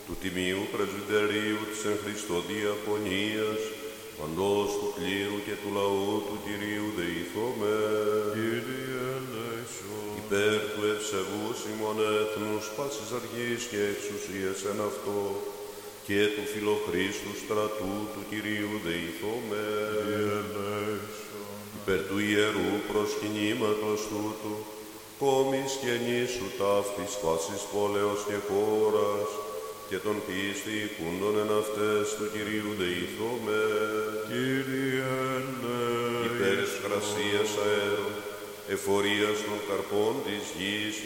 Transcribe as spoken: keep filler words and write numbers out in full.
του Τιμίου Πρεσβυτερίου της εν Χριστώ Διακονίας, παντός του κλήρου και του λαού του Κυρίου δεηθώμε. Κύριε ελέησον. Υπέρ του ευσεβούς ημών έθνους, πάσης αρχής και εξουσίας εν αυτό, και του φιλοχρίστου στρατού του Κυρίου δεηθώμε. Κύριε ελέησον. Υπέρ του ιερού προσκυνήματος τούτου, κόμης και νήσου ταύτης πάσης πόλεως και χώρας, και των πίστη οικούντων εν αυτές του Κυρίου δεηθώμε. Κύριε ελέησον. Υπέρ της κρασίας αέρων, εφορίας των καρπών της γης,